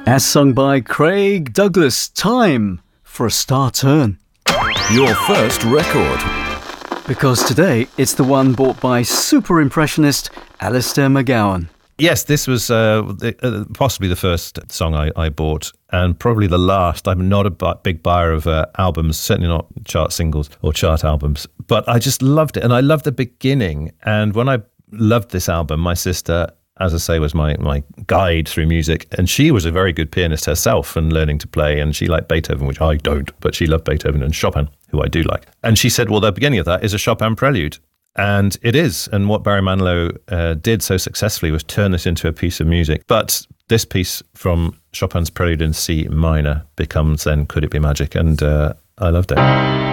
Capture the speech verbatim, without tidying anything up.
As sung by Craig Douglas, time for a star turn. Your first record. Because today it's the one bought by super impressionist Alistair McGowan. Yes, this was uh, the, uh, possibly the first song I, I bought, and probably the last. I'm not a bu- big buyer of uh, albums, certainly not chart singles or chart albums, but I just loved it, and I loved the beginning. And when I loved this album, my sister, as I say, was my, my guide through music, and she was a very good pianist herself and learning to play, and she liked Beethoven, which I don't, but she loved Beethoven and Chopin, who I do like. And she said, well, the beginning of that is a Chopin prelude. And it is. And what Barry Manilow uh, did so successfully was turn this into a piece of music. But this piece from Chopin's Prelude in C minor becomes then Could It Be Magic? And uh, I loved it.